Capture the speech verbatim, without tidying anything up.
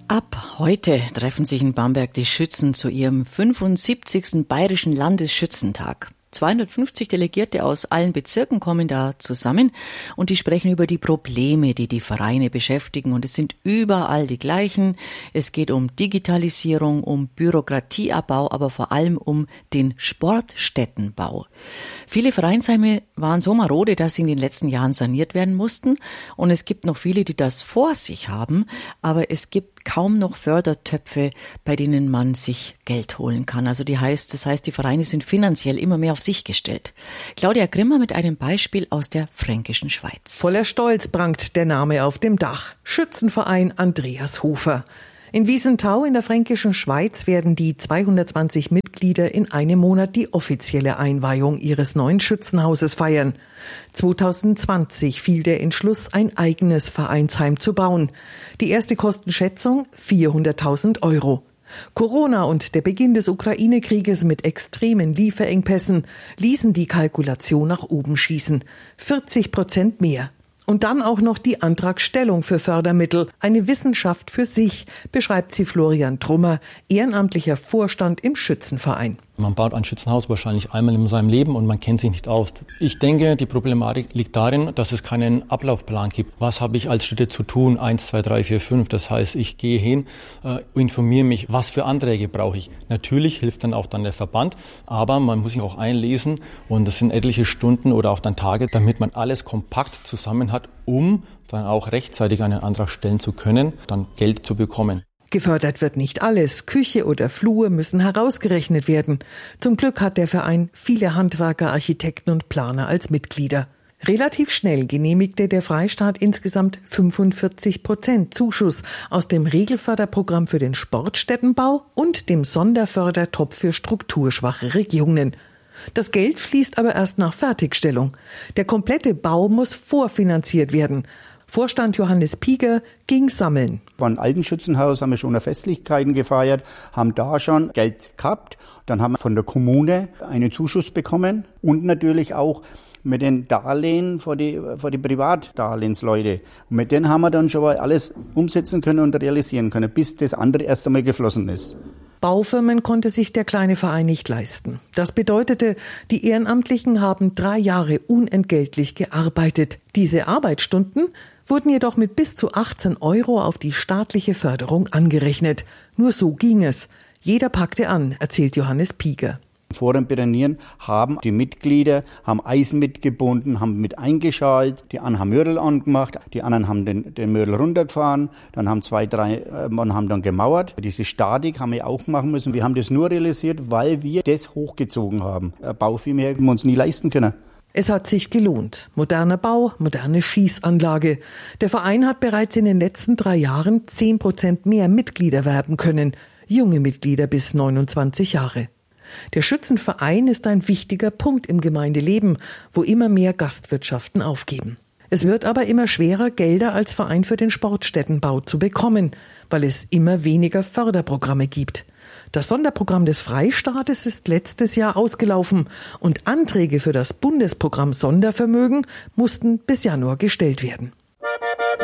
Ab heute treffen sich in Bamberg die Schützen zu ihrem fünfundsiebzigsten Bayerischen Landesschützentag. zweihundertfünfzig Delegierte aus allen Bezirken kommen da zusammen und die sprechen über die Probleme, die die Vereine beschäftigen. Und es sind überall die gleichen. Es geht um Digitalisierung, um Bürokratieabbau, aber vor allem um den Sportstättenbau. Viele Vereinsheime waren so marode, dass sie in den letzten Jahren saniert werden mussten. Und es gibt noch viele, die das vor sich haben. Aber es gibt kaum noch Fördertöpfe, bei denen man sich Geld holen kann. Also die heißt, das heißt, die Vereine sind finanziell immer mehr auf sich gestellt. Claudia Grimmer mit einem Beispiel aus der Fränkischen Schweiz. Voller Stolz prangt der Name auf dem Dach. Schützenverein Andreas Hofer. In Wiesenthau in der Fränkischen Schweiz werden die zweihundertzwanzig Mitglieder in einem Monat die offizielle Einweihung ihres neuen Schützenhauses feiern. zweitausendzwanzig fiel der Entschluss, ein eigenes Vereinsheim zu bauen. Die erste Kostenschätzung vierhunderttausend Euro. Corona und der Beginn des Ukraine-Krieges mit extremen Lieferengpässen ließen die Kalkulation nach oben schießen. vierzig Prozent mehr. Und dann auch noch die Antragstellung für Fördermittel. Eine Wissenschaft für sich, beschreibt sie Florian Trummer, ehrenamtlicher Vorstand im Schützenverein. Man baut ein Schützenhaus wahrscheinlich einmal in seinem Leben und man kennt sich nicht aus. Ich denke, die Problematik liegt darin, dass es keinen Ablaufplan gibt. Was habe ich als Schritte zu tun? Eins, zwei, drei, vier, fünf. Das heißt, ich gehe hin, äh, informiere mich, was für Anträge brauche ich. Natürlich hilft dann auch dann der Verband, aber man muss sich auch einlesen und das sind etliche Stunden oder auch dann Tage, damit man alles kompakt zusammen hat, um dann auch rechtzeitig einen Antrag stellen zu können, dann Geld zu bekommen. Gefördert wird nicht alles. Küche oder Flur müssen herausgerechnet werden. Zum Glück hat der Verein viele Handwerker, Architekten und Planer als Mitglieder. Relativ schnell genehmigte der Freistaat insgesamt fünfundvierzig Prozent Zuschuss aus dem Regelförderprogramm für den Sportstättenbau und dem Sonderfördertopf für strukturschwache Regionen. Das Geld fließt aber erst nach Fertigstellung. Der komplette Bau muss vorfinanziert werden. Vorstand Johannes Pieger ging sammeln. Beim alten Schützenhaus haben wir schon Festlichkeiten gefeiert, haben da schon Geld gehabt. Dann haben wir von der Kommune einen Zuschuss bekommen und natürlich auch mit den Darlehen für die, für die Privatdarlehensleute. Und mit denen haben wir dann schon mal alles umsetzen können und realisieren können, bis das andere erst einmal geflossen ist. Baufirmen konnte sich der kleine Verein nicht leisten. Das bedeutete, die Ehrenamtlichen haben drei Jahre unentgeltlich gearbeitet. Diese Arbeitsstunden wurden jedoch mit bis zu achtzehn Euro auf die staatliche Förderung angerechnet. Nur so ging es. Jeder packte an, erzählt Johannes Pieger. Vor dem Betonieren haben die Mitglieder haben Eisen mitgebunden, haben mit eingeschalt, die einen haben Mörtel angemacht, die anderen haben den, den Mörtel runtergefahren, dann haben zwei, drei äh, Mann haben dann gemauert. Diese Statik haben wir auch machen müssen. Wir haben das nur realisiert, weil wir das hochgezogen haben. Ein Baufirma hätten wir uns nie leisten können. Es hat sich gelohnt. Moderner Bau, moderne Schießanlage. Der Verein hat bereits in den letzten drei Jahren zehn Prozent mehr Mitglieder werben können. Junge Mitglieder bis neunundzwanzig Jahre. Der Schützenverein ist ein wichtiger Punkt im Gemeindeleben, wo immer mehr Gastwirtschaften aufgeben. Es wird aber immer schwerer, Gelder als Verein für den Sportstättenbau zu bekommen, weil es immer weniger Förderprogramme gibt. Das Sonderprogramm des Freistaates ist letztes Jahr ausgelaufen und Anträge für das Bundesprogramm Sondervermögen mussten bis Januar gestellt werden.